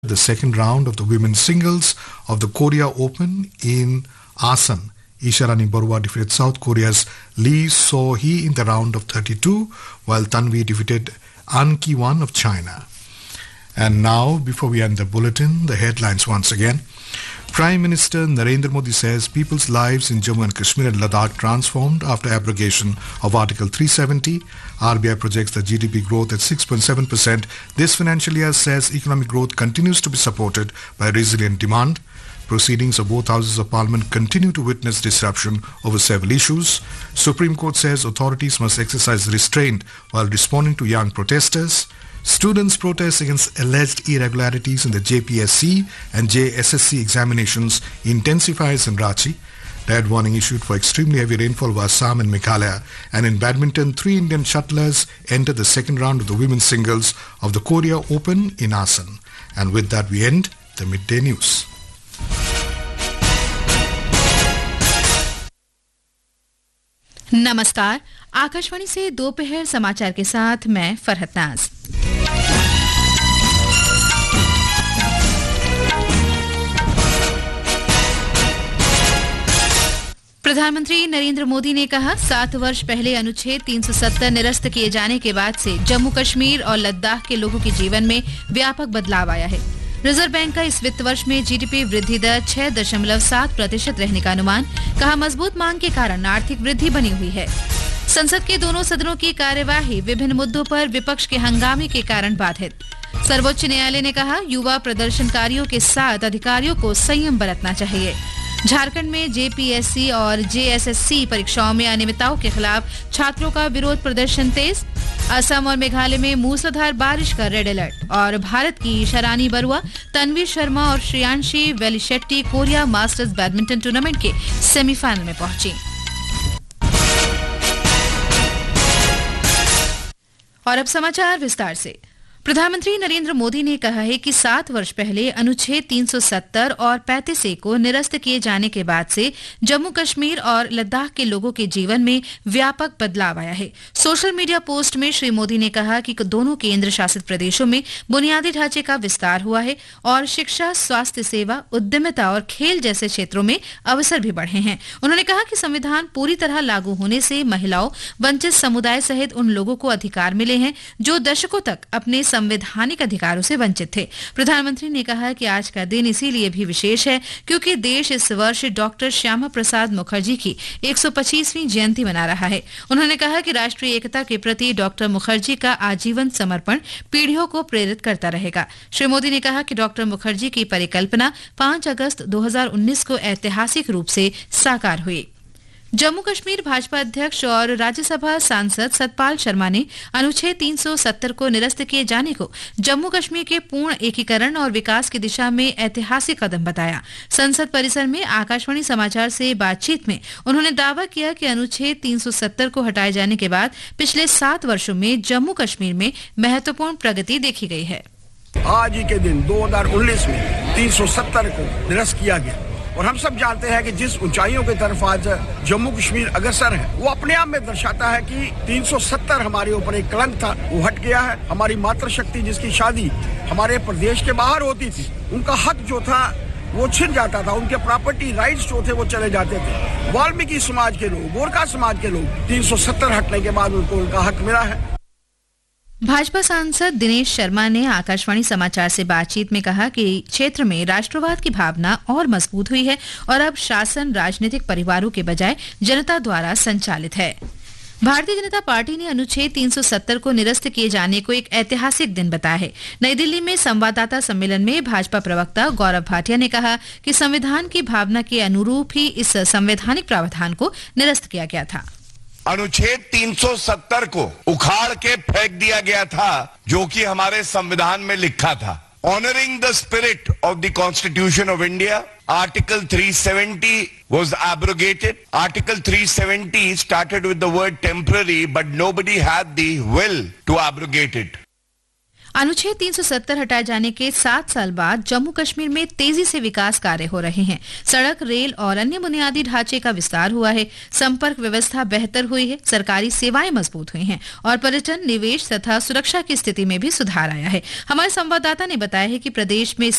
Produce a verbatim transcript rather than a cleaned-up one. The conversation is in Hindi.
The second round of the women's singles of the Korea Open in Asan. Isharani Barua defeated South Korea's Lee So-hee in the round of thirty-two, while Tanvi defeated An Ki-won of China. And now, before we end the bulletin, the headlines once again. Prime Minister Narendra Modi says people's lives in Jammu and Kashmir and Ladakh transformed after abrogation of Article three seventy. R B I projects the G D P growth at six point seven percent this financial year, says economic growth continues to be supported by resilient demand. Proceedings of both houses of parliament continue to witness disruption over several issues. Supreme Court says authorities must exercise restraint while responding to young protesters. Students' protest against alleged irregularities in the J P S C and J S S C examinations intensifies in Ranchi. Red warning issued for extremely heavy rainfall over Assam and Meghalaya. And in badminton, three Indian shuttlers entered the second round of the women's singles of the Korea Open in Asan. And with that, we end the midday news. नमस्कार, आकाशवाणी से दोपहर समाचार के साथ मैं फरहत नाज। प्रधानमंत्री नरेंद्र मोदी ने कहा, सात वर्ष पहले अनुच्छेद तीन सौ सत्तर निरस्त किए जाने के बाद से जम्मू कश्मीर और लद्दाख के लोगों के जीवन में व्यापक बदलाव आया है। रिजर्व बैंक का इस वित्त वर्ष में जीडीपी वृद्धि दर छह दशमलव सात प्रतिशत रहने का अनुमान। कहा, मजबूत मांग के कारण आर्थिक वृद्धि बनी हुई है। संसद के दोनों सदनों की कार्यवाही विभिन्न मुद्दों पर विपक्ष के हंगामे के कारण बाधित। सर्वोच्च न्यायालय ने कहा, युवा प्रदर्शनकारियों के साथ अधिकारियों को संयम बरतना चाहिए। झारखंड में जेपीएससी और जेएसएससी परीक्षाओं में अनियमितताओं के खिलाफ छात्रों का विरोध प्रदर्शन तेज। असम और मेघालय में मूसलाधार बारिश का रेड अलर्ट। और भारत की ईशारानी बरुआ, तन्वी शर्मा और Shreyanshi वेलिशेट्टी Korea masters badminton tournament के सेमीफाइनल में पहुंची। और अब समाचार विस्तार से। प्रधानमंत्री नरेंद्र मोदी ने कहा है कि सात वर्ष पहले अनुच्छेद तीन सौ सत्तर और पैंतीस ए को निरस्त किए जाने के बाद से जम्मू कश्मीर और लद्दाख के लोगों के जीवन में व्यापक बदलाव आया है। सोशल मीडिया पोस्ट में श्री मोदी ने कहा कि दोनों केंद्र शासित प्रदेशों में बुनियादी ढांचे का विस्तार हुआ है और शिक्षा, स्वास्थ्य सेवा, उद्यमिता और खेल जैसे क्षेत्रों में अवसर भी बढ़े हैं। उन्होंने कहा कि संविधान पूरी तरह लागू होने से महिलाओं, वंचित समुदाय सहित उन लोगों को अधिकार मिले हैं जो दशकों तक अपने संवैधानिक अधिकारों से वंचित थे। प्रधानमंत्री ने कहा कि आज का दिन इसीलिए भी विशेष है क्योंकि देश इस वर्ष डॉक्टर श्यामा प्रसाद मुखर्जी की एक सौ पच्चीसवीं जयंती मना रहा है। उन्होंने कहा कि राष्ट्रीय एकता के प्रति डॉक्टर मुखर्जी का आजीवन समर्पण पीढ़ियों को प्रेरित करता रहेगा। श्री मोदी ने कहा कि डॉक्टर मुखर्जी की परिकल्पना पांच अगस्त दो हज़ार उन्नीस को ऐतिहासिक रूप से साकार हुई। जम्मू कश्मीर भाजपा अध्यक्ष और राज्यसभा सांसद सतपाल शर्मा ने अनुच्छेद तीन सौ सत्तर को निरस्त किए जाने को जम्मू कश्मीर के पूर्ण एकीकरण और विकास की दिशा में ऐतिहासिक कदम बताया। संसद परिसर में आकाशवाणी समाचार से बातचीत में उन्होंने दावा किया कि अनुच्छेद तीन सौ सत्तर को हटाए जाने के बाद पिछले सात वर्षों में जम्मू कश्मीर में महत्वपूर्ण प्रगति देखी गई है। आज ही के दिन दो हज़ार उन्नीस में तीन सौ सत्तर को निरस्त किया गया और हम सब जानते हैं कि जिस ऊंचाइयों की तरफ आज जम्मू कश्मीर अग्रसर है वो अपने आप में दर्शाता है कि तीन सौ सत्तर हमारे ऊपर एक कलंक था, वो हट गया है। हमारी मातृशक्ति जिसकी शादी हमारे प्रदेश के बाहर होती थी, उनका हक जो था वो छिन जाता था, उनके प्रॉपर्टी राइट्स जो थे वो चले जाते थे। वाल्मीकि समाज के लोग, गोरखा समाज के लोग तीन सौ सत्तर हटने के बाद उनको उनका हक मिला है। भाजपा सांसद दिनेश शर्मा ने आकाशवाणी समाचार से बातचीत में कहा कि क्षेत्र में राष्ट्रवाद की भावना और मजबूत हुई है और अब शासन राजनीतिक परिवारों के बजाय जनता द्वारा संचालित है। भारतीय जनता पार्टी ने अनुच्छेद तीन सौ सत्तर को निरस्त किए जाने को एक ऐतिहासिक दिन बताया है। नई दिल्ली में संवाददाता सम्मेलन में भाजपा प्रवक्ता गौरव भाटिया ने कहा कि संविधान की भावना के अनुरूप ही इस संवैधानिक प्रावधान को निरस्त किया गया था। अनुच्छेद तीन सौ सत्तर को उखाड़ के फेंक दिया गया था जो कि हमारे संविधान में लिखा था। Honouring the spirit of the constitution of India, article तीन सौ सत्तर was abrogated. Article तीन सौ सत्तर started with the word temporary, but nobody had the will to abrogate it. अनुच्छेद तीन सौ सत्तर हटाए जाने के सात साल बाद जम्मू कश्मीर में तेजी से विकास कार्य हो रहे हैं। सड़क, रेल और अन्य बुनियादी ढांचे का विस्तार हुआ है। संपर्क व्यवस्था बेहतर हुई है। सरकारी सेवाएं मजबूत हुई हैं और पर्यटन, निवेश तथा सुरक्षा की स्थिति में भी सुधार आया है। हमारे संवाददाता ने बताया है कि प्रदेश में